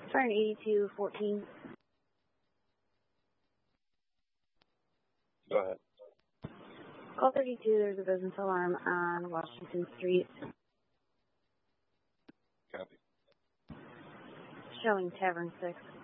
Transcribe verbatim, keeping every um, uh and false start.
Siren eighty-two fourteen. Go ahead. Call thirty-two, there's a business alarm on Washington Street. Copy. Showing Tavern six.